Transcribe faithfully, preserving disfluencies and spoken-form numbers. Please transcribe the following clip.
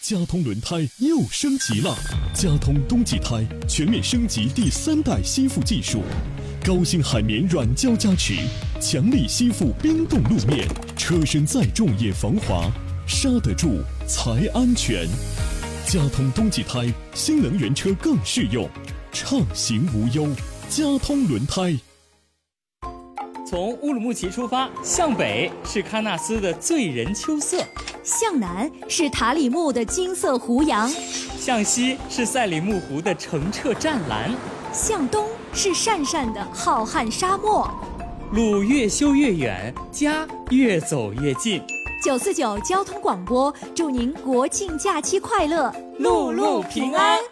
佳通轮胎又升级了，佳通冬季胎全面升级第三代吸附技术，高性海绵软胶加持，强力吸附冰冻路面，车身再重也防滑，刹得住才安全。佳通冬季胎，新能源车更适用，畅行无忧。佳通轮胎。 从乌鲁木齐出发，向北是喀纳斯的醉人秋色， 向南是塔里木的金色湖洋， 向西是赛里木湖的澄澈湛蓝， 向东是讪讪的浩瀚沙漠。 路越修越远，家越走越近。 九四九交通广播，祝您国庆假期快乐， 路路平安。